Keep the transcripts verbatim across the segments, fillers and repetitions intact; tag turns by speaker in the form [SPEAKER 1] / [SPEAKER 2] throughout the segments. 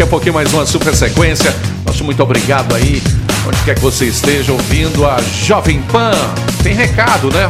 [SPEAKER 1] a pouquinho mais uma super sequência. Nosso muito obrigado aí, onde quer que você esteja ouvindo a Jovem Pan. Tem recado, né?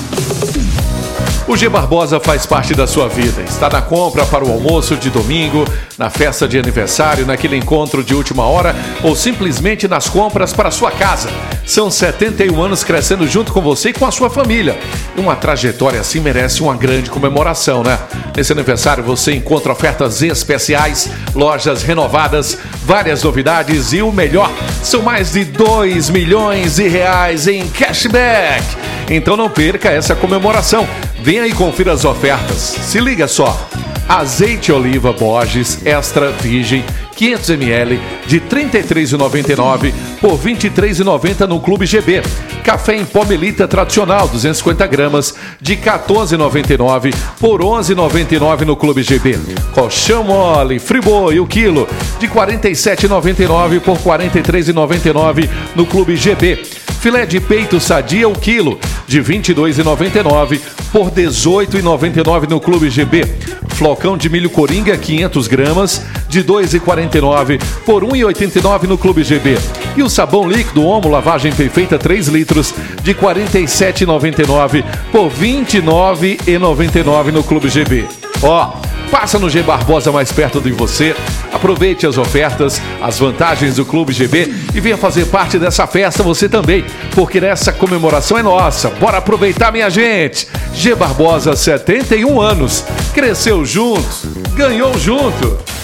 [SPEAKER 1] O G Barbosa faz parte da sua vida. Está na compra para o almoço de domingo, na festa de aniversário, naquele encontro de última hora ou simplesmente nas compras para a sua casa. São setenta e um anos crescendo junto com você e com a sua família. Uma trajetória assim merece uma grande comemoração, né? Nesse aniversário você encontra ofertas especiais, lojas renovadas, várias novidades e o melhor, são mais de dois milhões de reais em cashback. Então não perca essa comemoração. Venha e confira as ofertas. Se liga só. Azeite oliva Borges Extra Virgem quinhentos mililitros de trinta e três reais e noventa e nove centavos por vinte e três reais e noventa centavos no Clube G B. Café em pó Melita tradicional duzentos e cinquenta gramas de quatorze reais e noventa e nove centavos por onze reais e noventa e nove centavos no Clube G B. Colchão mole Friboi o quilo de quarenta e sete reais e noventa e nove centavos por quarenta e três reais e noventa e nove centavos no Clube G B. Filé de peito sadia o quilo de vinte e dois reais e noventa e nove centavos por dezoito reais e noventa e nove centavos no Clube G B. Flocão de milho coringa quinhentas gramas de dois reais e quarenta e nove centavos por um real e oitenta e nove centavos no Clube G B. E o sabão líquido Omo lavagem perfeita três litros de quarenta e sete reais e noventa e nove centavos por vinte e nove reais e noventa e nove centavos no Clube G B. Ó, passa no G Barbosa mais perto de você, aproveite as ofertas, as vantagens do Clube G B e venha fazer parte dessa festa você também, porque essa comemoração é nossa. Bora aproveitar, minha gente! G Barbosa, setenta e um anos, cresceu junto, ganhou junto.